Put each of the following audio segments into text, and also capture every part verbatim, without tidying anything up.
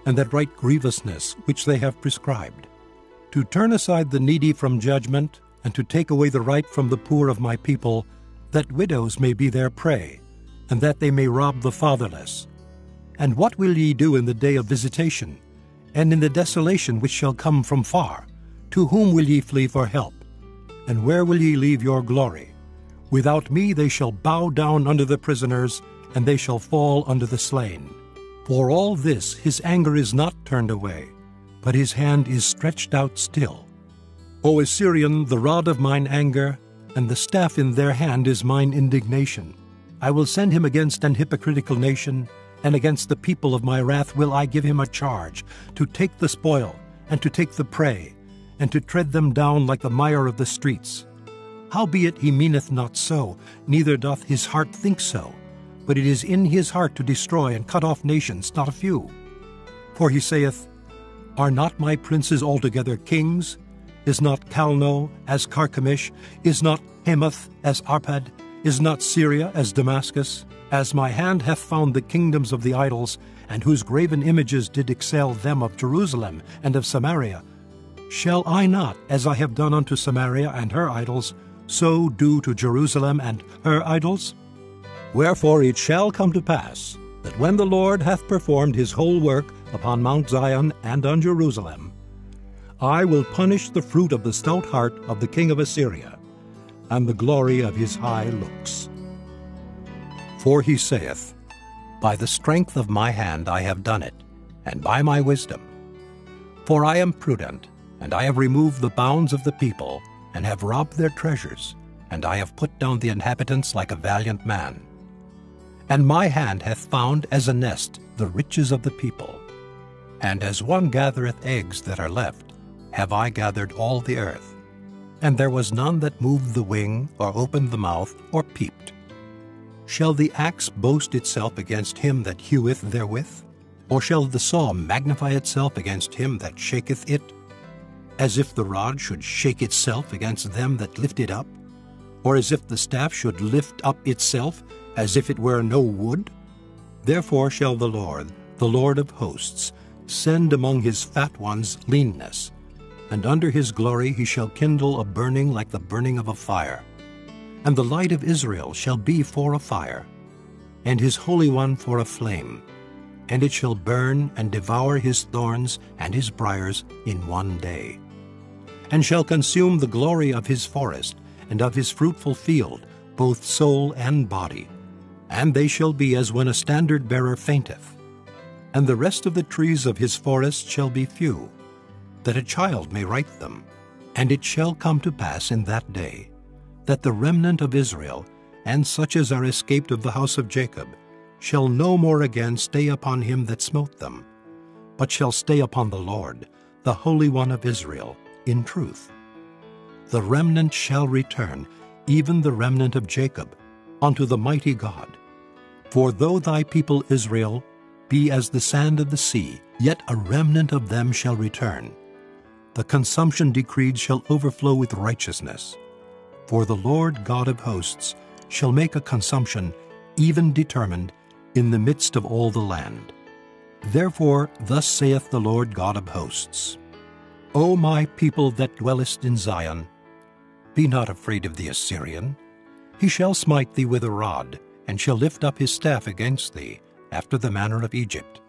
and that right grievousness which they have prescribed, to turn aside the needy from judgment, and to take away the right from the poor of my people, that widows may be their prey, and that they may rob the fatherless. And what will ye do in the day of visitation, and in the desolation which shall come from far? To whom will ye flee for help? And where will ye leave your glory? Without me they shall bow down under the prisoners, and they shall fall under the slain. For all this his anger is not turned away, but his hand is stretched out still. O Assyrian, the rod of mine anger, and the staff in their hand is mine indignation. I will send him against an hypocritical nation, and against the people of my wrath will I give him a charge, to take the spoil, and to take the prey, and to tread them down like the mire of the streets. Howbeit he meaneth not so, neither doth his heart think so, but it is in his heart to destroy and cut off nations, not a few. For he saith, Are not my princes altogether kings? Is not Calno as Carchemish? Is not Hamath as Arpad? Is not Syria as Damascus? As my hand hath found the kingdoms of the idols, and whose graven images did excel them of Jerusalem and of Samaria, shall I not, as I have done unto Samaria and her idols, so do to Jerusalem and her idols? Wherefore it shall come to pass, that when the Lord hath performed his whole work upon Mount Zion and on Jerusalem, I will punish the fruit of the stout heart of the king of Assyria, and the glory of his high looks. For he saith, By the strength of my hand I have done it, and by my wisdom. For I am prudent, and I have removed the bounds of the people, and have robbed their treasures, and I have put down the inhabitants like a valiant man. And my hand hath found as a nest the riches of the people, and as one gathereth eggs that are left, have I gathered all the earth. And there was none that moved the wing, or opened the mouth, or peeped. Shall the axe boast itself against him that heweth therewith? Or shall the saw magnify itself against him that shaketh it? As if the rod should shake itself against them that lift it up? Or as if the staff should lift up itself, as if it were no wood? Therefore shall the Lord, the Lord of hosts, send among his fat ones leanness, and under his glory he shall kindle a burning like the burning of a fire. And the light of Israel shall be for a fire, and his Holy One for a flame, and it shall burn and devour his thorns and his briars in one day, and shall consume the glory of his forest and of his fruitful field, both soul and body. And they shall be as when a standard-bearer fainteth. And the rest of the trees of his forest shall be few, that a child may write them. And it shall come to pass in that day, that the remnant of Israel, and such as are escaped of the house of Jacob, shall no more again stay upon him that smote them, but shall stay upon the Lord, the Holy One of Israel, in truth. The remnant shall return, even the remnant of Jacob, unto the mighty God. For though thy people Israel be as the sand of the sea, yet a remnant of them shall return. The consumption decreed shall overflow with righteousness. For the Lord God of hosts shall make a consumption, even determined, in the midst of all the land. Therefore thus saith the Lord God of hosts, O my people that dwellest in Zion, be not afraid of the Assyrian. He shall smite thee with a rod, and shall lift up his staff against thee, after the manner of Egypt.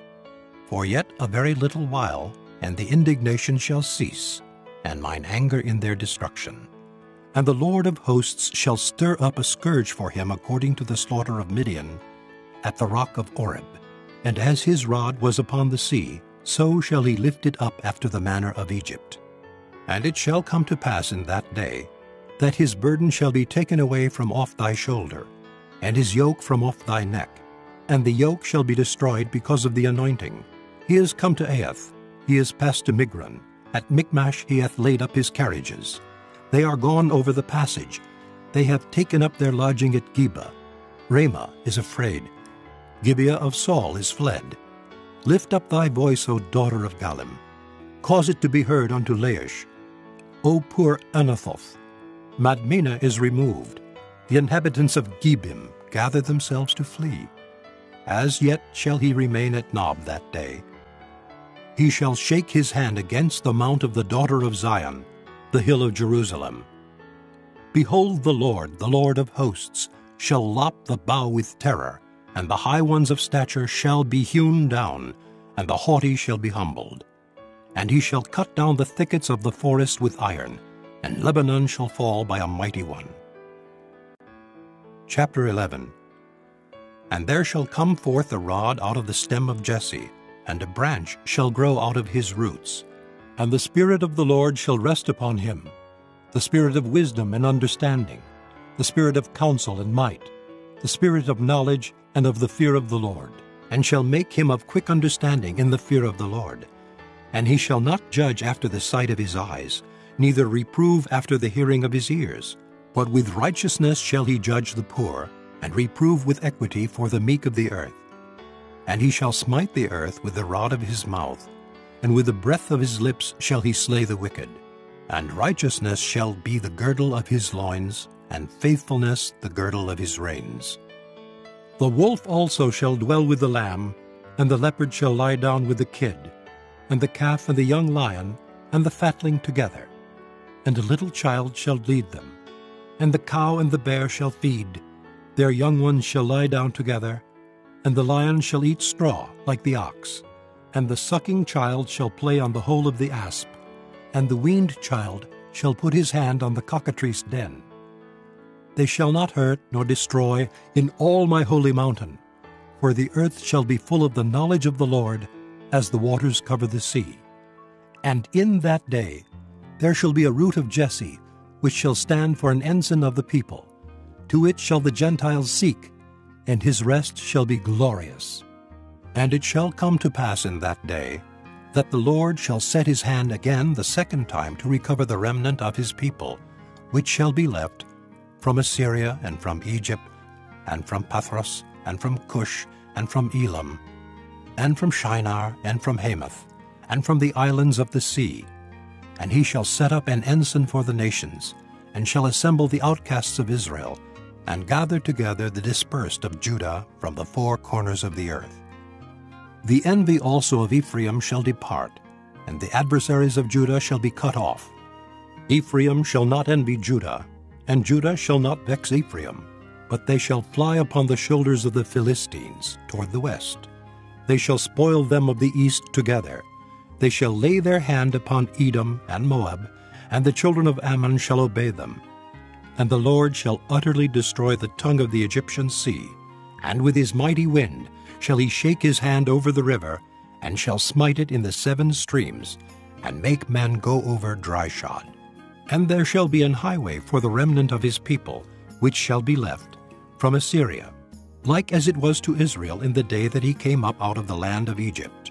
For yet a very little while, and the indignation shall cease, and mine anger in their destruction. And the Lord of hosts shall stir up a scourge for him according to the slaughter of Midian, at the rock of Oreb. And as his rod was upon the sea, so shall he lift it up after the manner of Egypt. And it shall come to pass in that day, that his burden shall be taken away from off thy shoulder, and his yoke from off thy neck. And the yoke shall be destroyed because of the anointing. He is come to Aiath, he is passed to Migron. At Michmash he hath laid up his carriages. They are gone over the passage. They have taken up their lodging at Geba. Ramah is afraid. Gibeah of Saul is fled. Lift up thy voice, O daughter of Gallim. Cause it to be heard unto Laish. O poor Anathoth, Madmenah is removed. The inhabitants of Gebim gather themselves to flee. As yet shall he remain at Nob that day. He shall shake his hand against the mount of the daughter of Zion, the hill of Jerusalem. Behold, the Lord, the Lord of hosts, shall lop the bough with terror, and the high ones of stature shall be hewn down, and the haughty shall be humbled. And he shall cut down the thickets of the forest with iron, and Lebanon shall fall by a mighty one. Chapter eleven. And there shall come forth a rod out of the stem of Jesse, and a branch shall grow out of his roots. And the Spirit of the Lord shall rest upon him, the Spirit of wisdom and understanding, the Spirit of counsel and might, the Spirit of knowledge and of the fear of the Lord, and shall make him of quick understanding in the fear of the Lord. And he shall not judge after the sight of his eyes, neither reprove after the hearing of his ears, but with righteousness shall he judge the poor, and reprove with equity for the meek of the earth. And he shall smite the earth with the rod of his mouth, and with the breath of his lips shall he slay the wicked. And righteousness shall be the girdle of his loins, and faithfulness the girdle of his reins. The wolf also shall dwell with the lamb, and the leopard shall lie down with the kid, and the calf and the young lion and the fatling together. And a little child shall lead them. And the cow and the bear shall feed, their young ones shall lie down together, and the lion shall eat straw like the ox, and the sucking child shall play on the hole of the asp, and the weaned child shall put his hand on the cockatrice den. They shall not hurt nor destroy in all my holy mountain, for the earth shall be full of the knowledge of the Lord, as the waters cover the sea. And in that day there shall be a root of Jesse, which shall stand for an ensign of the people. To it shall the Gentiles seek, and his rest shall be glorious. And it shall come to pass in that day, that the Lord shall set his hand again the second time to recover the remnant of his people, which shall be left from Assyria and from Egypt, and from Pathros, and from Cush, and from Elam, and from Shinar, and from Hamath, and from the islands of the sea. And he shall set up an ensign for the nations, and shall assemble the outcasts of Israel, and gather together the dispersed of Judah from the four corners of the earth. The envy also of Ephraim shall depart, and the adversaries of Judah shall be cut off. Ephraim shall not envy Judah, and Judah shall not vex Ephraim, but they shall fly upon the shoulders of the Philistines toward the west. They shall spoil them of the east together. They shall lay their hand upon Edom and Moab, and the children of Ammon shall obey them. And the Lord shall utterly destroy the tongue of the Egyptian sea, and with his mighty wind shall he shake his hand over the river, and shall smite it in the seven streams, and make men go over dry shod. And there shall be an highway for the remnant of his people, which shall be left, from Assyria, like as it was to Israel in the day that he came up out of the land of Egypt.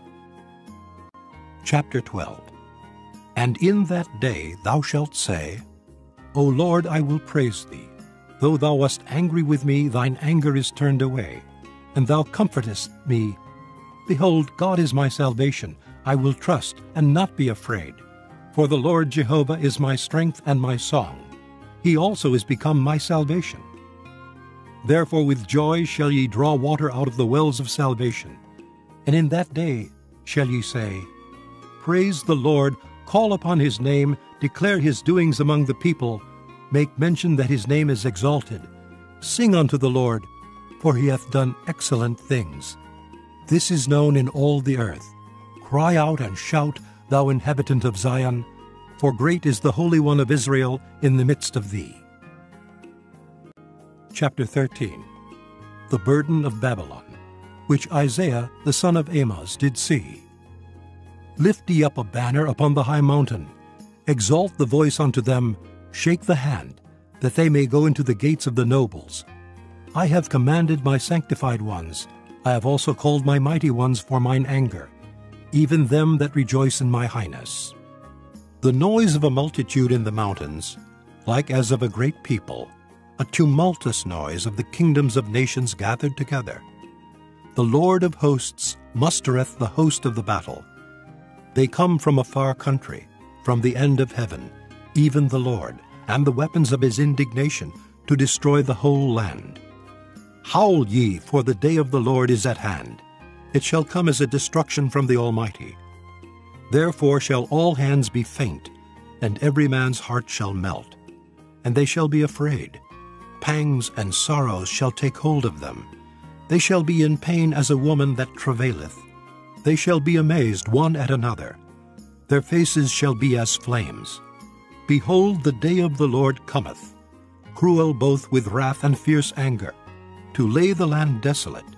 Chapter twelve. And in that day thou shalt say, O Lord, I will praise thee. Though thou wast angry with me, thine anger is turned away, and thou comfortest me. Behold, God is my salvation. I will trust and not be afraid. For the Lord Jehovah is my strength and my song. He also is become my salvation. Therefore with joy shall ye draw water out of the wells of salvation. And in that day shall ye say, Praise the Lord, call upon his name, declare his doings among the people, make mention that his name is exalted. Sing unto the Lord, for he hath done excellent things. This is known in all the earth. Cry out and shout, thou inhabitant of Zion, for great is the Holy One of Israel in the midst of thee. Chapter thirteen. The burden of Babylon, which Isaiah the son of Amoz did see. Lift ye up a banner upon the high mountain, exalt the voice unto them, shake the hand, that they may go into the gates of the nobles. I have commanded my sanctified ones, I have also called my mighty ones for mine anger, even them that rejoice in my highness. The noise of a multitude in the mountains, like as of a great people, a tumultuous noise of the kingdoms of nations gathered together. The Lord of hosts mustereth the host of the battle. They come from a far country, from the end of heaven, even the Lord, and the weapons of his indignation, to destroy the whole land. Howl ye, for the day of the Lord is at hand. It shall come as a destruction from the Almighty. Therefore shall all hands be faint, and every man's heart shall melt. And they shall be afraid. Pangs and sorrows shall take hold of them. They shall be in pain as a woman that travaileth. They shall be amazed one at another. Their faces shall be as flames. Behold, the day of the Lord cometh, cruel both with wrath and fierce anger, to lay the land desolate,